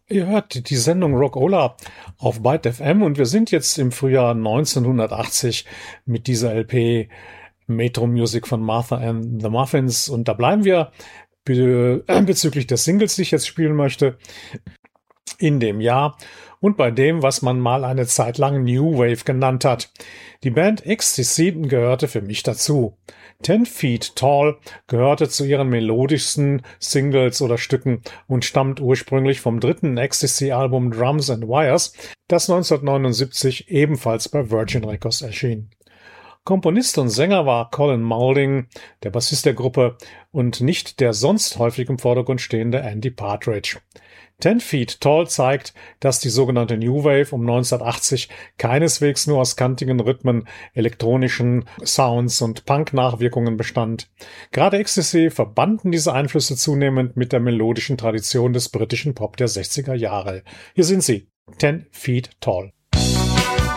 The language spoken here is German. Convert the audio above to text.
Ihr hört die Sendung Rockola auf Byte FM und wir sind jetzt im Frühjahr 1980 mit dieser LP Metro Music von Martha and the Muffins und da bleiben wir bezüglich der Singles, die ich jetzt spielen möchte, in dem Jahr und bei dem, was man mal eine Zeit lang New Wave genannt hat. Die Band Ecstasy gehörte für mich dazu. 10 Feet Tall gehörte zu ihren melodischsten Singles oder Stücken und stammt ursprünglich vom dritten Ecstasy-Album Drums and Wires, das 1979 ebenfalls bei Virgin Records erschien. Komponist und Sänger war Colin Moulding, der Bassist der Gruppe, und nicht der sonst häufig im Vordergrund stehende Andy Partridge. 10 Feet Tall zeigt, dass die sogenannte New Wave um 1980 keineswegs nur aus kantigen Rhythmen, elektronischen Sounds und Punk-Nachwirkungen bestand. Gerade Ecstasy verbanden diese Einflüsse zunehmend mit der melodischen Tradition des britischen Pop der 60er Jahre. Hier sind sie, 10 Feet Tall.